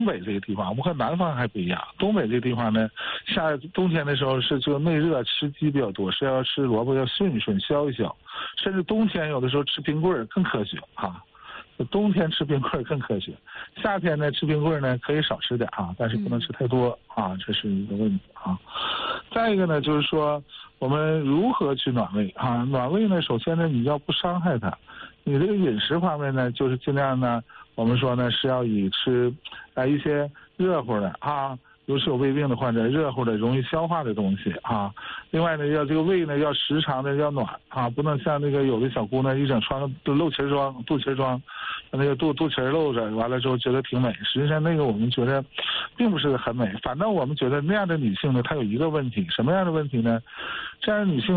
北这个地方，我们和南方还不一样。东北这个地方呢，冬天的时候是这个内热吃鸡比较多，是要吃萝卜要顺一顺消一消，甚至冬天有的时候吃冰棍更科学啊。冬天吃冰棍更科学，夏天呢吃冰棍呢可以少吃点啊，但是不能吃太多啊，这是一个问题啊。再一个呢就是说我们如何去暖胃啊？暖胃呢，首先呢你要不伤害它，你这个饮食方面呢就是尽量呢，我们说呢是要以吃一些热乎的啊。尤其有胃病的患者，热乎的容易消化的东西啊。另外呢，要这个胃呢要时常的要暖啊，不能像那个有的小姑娘一整穿个露脐装、肚脐装，那个肚脐露着，完了之后觉得挺美。实际上那个我们觉得并不是很美，反倒我们觉得那样的女性呢，她有一个问题，什么样的问题呢？这样的女性